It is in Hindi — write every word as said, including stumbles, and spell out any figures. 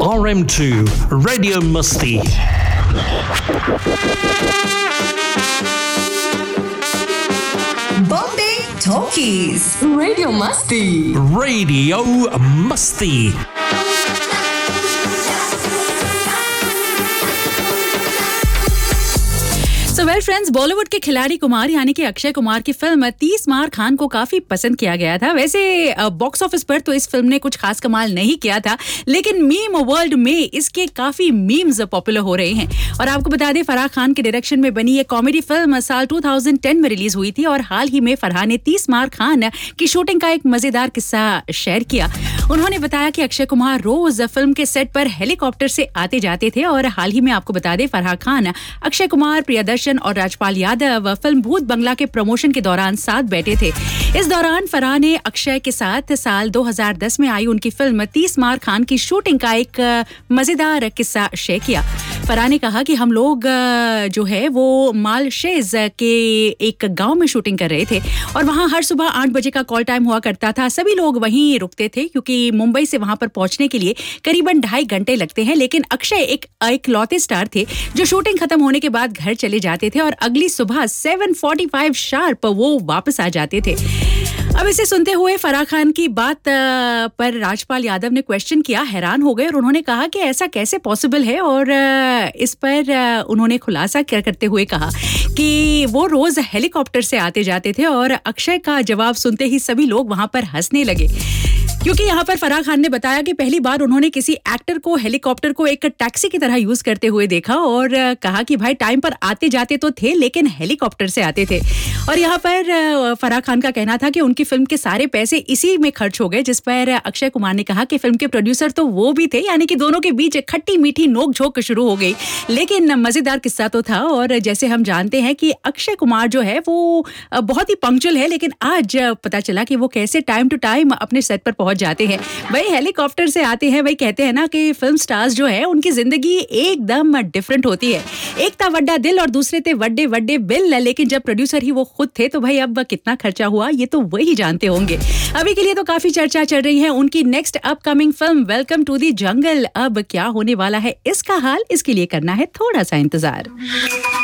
R M two Radio Musti. Bombay Talkies. Radio Musti. Radio Musti. So well friends, Bollywood के खिलाड़ी कुमार यानी कि अक्षय कुमार की फिल्म तीस मार खान को काफी पसंद किया गया था। वैसे बॉक्स ऑफिस पर तो इस फिल्म ने कुछ खास कमाल नहीं किया था, लेकिन मीम वर्ल्ड में इसके काफी मीम्स पॉपुलर हो रहे हैं। और आपको बता दें, फराह खान के डायरेक्शन में बनी ये कॉमेडी फिल्म साल दो हज़ार दस में रिलीज हुई थी और हाल ही में फराह ने तीस मार खान की शूटिंग का एक मजेदार किस्सा शेयर किया। उन्होंने बताया कि अक्षय कुमार रोज फिल्म के सेट पर हेलीकॉप्टर से आते जाते थे और हाल ही में आपको बता दें, फराह खान, अक्षय कुमार, प्रियदर्शन और राजपाल यादव फिल्म भूत बंगला के प्रमोशन के दौरान साथ बैठे थे। इस दौरान फराह ने अक्षय के साथ साल दो हज़ार दस में आई उनकी फिल्म तीस मार खान की शूटिंग का एक मजेदार किस्सा शेयर किया। फराह ने कहा कि हम लोग जो है वो मालशेज के एक गांव में शूटिंग कर रहे थे और वहां हर सुबह आठ बजे का कॉल टाइम हुआ करता था। सभी लोग वहीं रुकते थे क्योंकि मुंबई से वहां पर पहुंचने के लिए करीबन ढाई घंटे लगते हैं। लेकिन अक्षय एक इकलौते स्टार थे जो शूटिंग खत्म होने के बाद घर चले जाते थे और अगली सुबह सात पैंतालीस शार्प वो वापस आ जाते थे। अब इसे सुनते हुए फराह खान की बात पर राजपाल यादव ने क्वेश्चन किया, हैरान हो गए और उन्होंने कहा कि ऐसा कैसे पॉसिबल है। और इस पर उन्होंने खुलासा करते हुए कहा कि वो रोज हेलीकॉप्टर से आते जाते थे और अक्षय का जवाब सुनते ही सभी लोग वहां पर हंसने लगे, क्योंकि यहाँ पर फराह खान ने बताया कि पहली बार उन्होंने किसी एक्टर को हेलीकॉप्टर को एक टैक्सी की तरह यूज करते हुए देखा और कहा कि भाई टाइम पर आते जाते तो थे लेकिन हेलीकॉप्टर से आते थे। और यहाँ पर फराह खान का कहना था कि उनकी फिल्म के सारे पैसे इसी में खर्च हो गए, जिस पर अक्षय कुमार ने कहा कि फिल्म के प्रोड्यूसर तो वो भी थे, यानी कि दोनों के बीच खट्टी मीठी नोक झोंक शुरू हो गई। लेकिन मजेदार किस्सा तो था। और जैसे हम जानते हैं कि अक्षय कुमार जो है वो बहुत ही पंक्चुअल है, लेकिन आज पता चला कि वो कैसे टाइम टू टाइम अपने सेट पर जाते हैं। वही हेलीकॉप्टर से आते हैं। वही कहते हैं ना कि फिल्म स्टार्स जो है उनकी जिंदगी एकदम डिफरेंट होती है। एक था वड्डा दिल और दूसरे थे वड्डे वड्डे बिल, लेकिन जब प्रोड्यूसर ही वो खुद थे तो भाई अब कितना खर्चा हुआ ये तो वही जानते होंगे। अभी के लिए तो काफी चर्चा चल रही है उनकी next upcoming film welcome to the jungle. अब क्या होने वाला है इसका हाल, इसके लिए करना है थोड़ा सा इंतजार।